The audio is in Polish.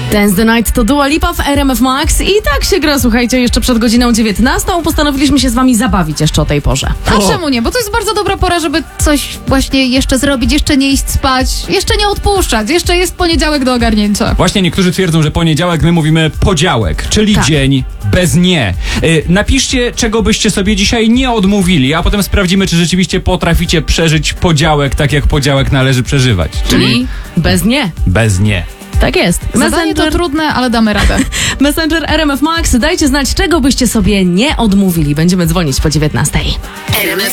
Dance the Night to Dua Lipa w RMF Max i tak się gra, słuchajcie, jeszcze przed godziną 19. Postanowiliśmy się z wami zabawić jeszcze o tej porze. A czemu nie? Bo to jest bardzo dobra pora, żeby coś właśnie jeszcze zrobić, jeszcze nie iść spać, jeszcze nie odpuszczać, jeszcze jest poniedziałek do ogarnięcia. Właśnie niektórzy twierdzą, że poniedziałek my mówimy podziałek, czyli Tak. dzień bez nie. Napiszcie, czego byście sobie dzisiaj nie odmówili, a potem sprawdzimy, czy rzeczywiście potraficie przeżyć podziałek tak, jak podziałek należy przeżywać. Czyli bez nie. Bez nie. Tak jest. Zadanie to trudne, ale damy radę. Messenger RMF Max, dajcie znać, czego byście sobie nie odmówili. Będziemy dzwonić po 19. RMF